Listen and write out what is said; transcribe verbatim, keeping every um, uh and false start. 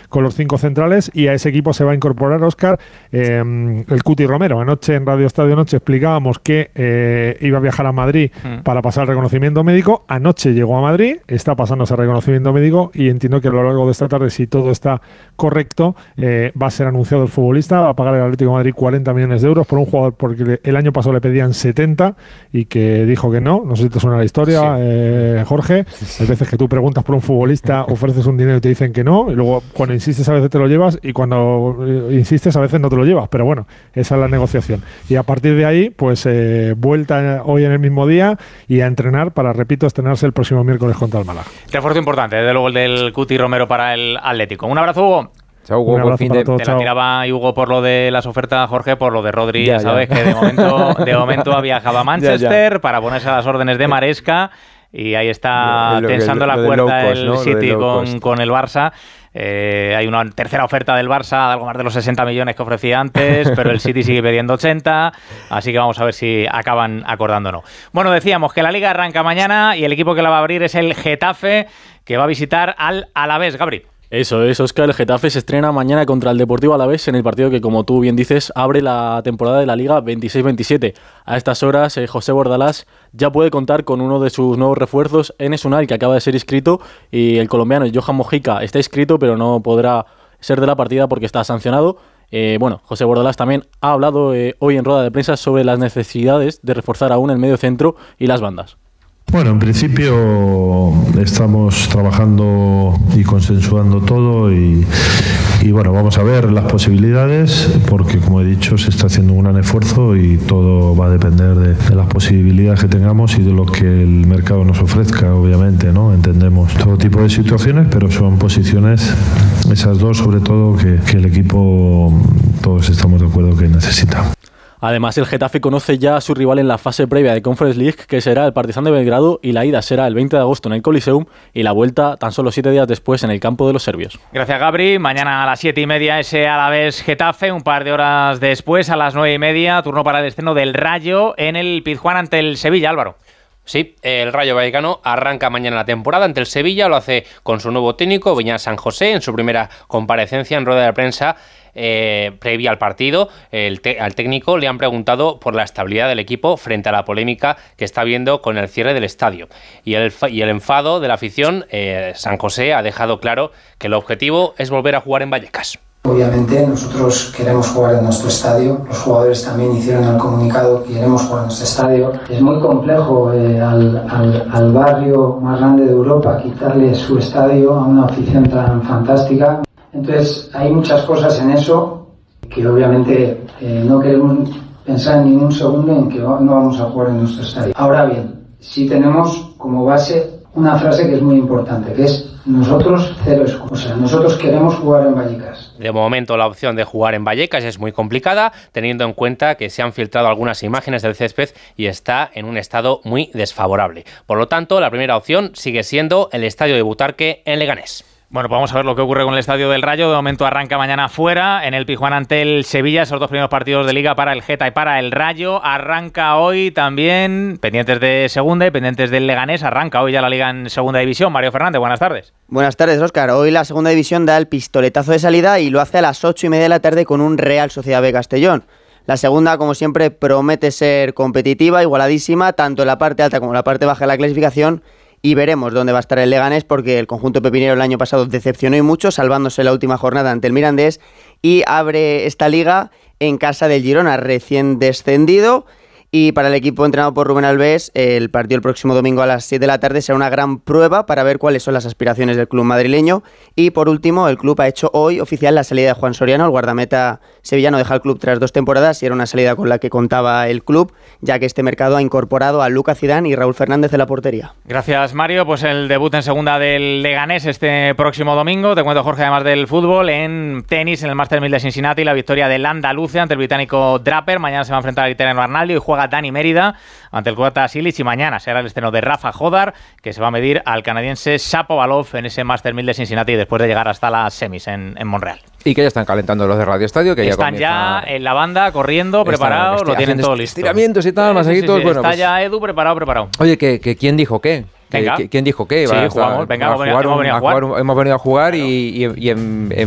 con los cinco centrales, y a ese equipo se va a incorporar, Óscar, eh, el Cuti Romero. Anoche en Radio Estadio Noche explicábamos que eh, iba a viajar a Madrid mm. para pasar el reconocimiento médico. Anoche llegó a Madrid, está pasando ese reconocimiento médico, y entiendo que a lo largo de esta tarde, si todo está correcto, eh, va a ser anunciado el futbolista. Va a pagar el Atlético de Madrid cuarenta millones de euros por un jugador porque el año pasado le pedían setenta y que dijo que no. No sé si te suena la historia, sí. eh, Jorge. Sí. Hay veces que tú preguntas por un futbolista, ofreces un dinero y te dicen que no, y luego cuando insistes a veces te lo llevas, y cuando insistes a veces no te lo llevas, pero bueno, esa es la negociación. Y a partir de ahí, pues eh, vuelta hoy en el mismo día y a entrenar para, repito, estrenarse el próximo miércoles contra el Málaga. Refuerzo importante, desde luego el del Cuti Romero para el Atlético. Un abrazo, Hugo. Chao, Hugo. Un abrazo fin para de... todos, Te chao. la tiraba Hugo por lo de las ofertas, Jorge, por lo de Rodri, ya, ya sabes ya. que de momento, de momento ha viajado a Manchester ya, ya. para ponerse a las órdenes de Maresca, y ahí está lo, tensando lo, lo, la cuerda cost, el ¿no? City con, con el Barça. Eh, hay una tercera oferta del Barça, algo más de los sesenta millones que ofrecía antes, pero el City sigue pidiendo ochenta, así que vamos a ver si acaban acordando o no. Bueno, decíamos que la Liga arranca mañana y el equipo que la va a abrir es el Getafe, que va a visitar al Alavés. Gabri. Eso es, Óscar. El Getafe se estrena mañana contra el Deportivo Alavés en el partido que, como tú bien dices, abre la temporada de la Liga veintiséis veintisiete. A estas horas, eh, José Bordalás ya puede contar con uno de sus nuevos refuerzos, Enes Unal, que acaba de ser inscrito, y el colombiano Johan Mojica está inscrito, pero no podrá ser de la partida porque está sancionado. Eh, bueno, José Bordalás también ha hablado eh, hoy en rueda de prensa sobre las necesidades de reforzar aún el medio centro y las bandas. Bueno, en principio estamos trabajando y consensuando todo y, y bueno, vamos a ver las posibilidades, porque como he dicho se está haciendo un gran esfuerzo y todo va a depender de, de las posibilidades que tengamos y de lo que el mercado nos ofrezca, obviamente, ¿no? Entendemos todo tipo de situaciones, pero son posiciones, esas dos sobre todo, que, que el equipo todos estamos de acuerdo que necesita. Además, el Getafe conoce ya a su rival en la fase previa de Conference League, que será el Partizan de Belgrado, y la ida será el veinte de agosto en el Coliseum y la vuelta tan solo siete días después en el campo de los serbios. Gracias, Gabri. Mañana a las siete y media ese Alavés Getafe, un par de horas después, a las nueve y media, turno para el estreno del Rayo en el Pizjuán ante el Sevilla, Álvaro. Sí, el Rayo Vallecano arranca mañana la temporada ante el Sevilla, lo hace con su nuevo técnico, Beñat San José, en su primera comparecencia en rueda de prensa eh, previa al partido. El te- al técnico le han preguntado por la estabilidad del equipo frente a la polémica que está habiendo con el cierre del estadio. Y el, y el enfado de la afición, eh, San José ha dejado claro que el objetivo es volver a jugar en Vallecas. Obviamente nosotros queremos jugar en nuestro estadio, los jugadores también hicieron el comunicado que queremos jugar en nuestro estadio. Es muy complejo eh, al, al, al barrio más grande de Europa quitarle su estadio a una afición tan fantástica. Entonces hay muchas cosas en eso que obviamente eh, no queremos pensar ni un segundo en que no vamos a jugar en nuestro estadio. Ahora bien, sí tenemos como base una frase que es muy importante, que es nosotros cero excusa. O sea, nosotros queremos jugar en Vallecas. De momento la opción de jugar en Vallecas es muy complicada, teniendo en cuenta que se han filtrado algunas imágenes del césped y está en un estado muy desfavorable. Por lo tanto, la primera opción sigue siendo el estadio de Butarque en Leganés. Bueno, pues vamos a ver lo que ocurre con el Estadio del Rayo. De momento arranca mañana fuera, en el Pizjuán ante el Sevilla. Esos dos primeros partidos de Liga para el Geta y para el Rayo. Arranca hoy también, pendientes de Segunda y pendientes del Leganés. Arranca hoy ya la Liga en Segunda División. Mario Fernández, buenas tardes. Buenas tardes, Óscar. Hoy la Segunda División da el pistoletazo de salida y lo hace a las ocho y media de la tarde con un Real Sociedad B Castellón. La segunda, como siempre, promete ser competitiva, igualadísima, tanto en la parte alta como en la parte baja de la clasificación. Y veremos dónde va a estar el Leganés, porque el conjunto pepinero el año pasado decepcionó y mucho, salvándose la última jornada ante el Mirandés, y abre esta liga en casa del Girona, recién descendido. Y para el equipo entrenado por Rubén Alves, el partido el próximo domingo a las siete de la tarde será una gran prueba para ver cuáles son las aspiraciones del club madrileño. Y por último, el club ha hecho hoy oficial la salida de Juan Soriano. El guardameta sevillano deja el club tras dos temporadas y era una salida con la que contaba el club, ya que este mercado ha incorporado a Lucas Zidane y Raúl Fernández de la portería. Gracias, Mario. Pues el debut en segunda del Leganés este próximo domingo. Te cuento, Jorge, además del fútbol, en tenis, en el Master mil de Cincinnati, la victoria del Andalucía ante el británico Draper. Mañana se va a enfrentar al italiano Arnaldo y juega Dani Mérida ante el croata Silic, y mañana será el estreno de Rafa Jodar, que se va a medir al canadiense Shapovalov en ese Master mil de Cincinnati después de llegar hasta las semis en, en Montreal. Y que ya están calentando los de Radio Estadio, que están ya, ya en la banda corriendo, preparados, lo tienen todo listo. Estiramientos y tal, masajitos, sí, sí, sí, bueno, está pues... ya Edu preparado, preparado. Oye, que, que ¿quién dijo qué? Venga. ¿Quién dijo qué? Sí, jugamos, venga, hemos venido a jugar. Hemos venido a jugar y, y, y en, en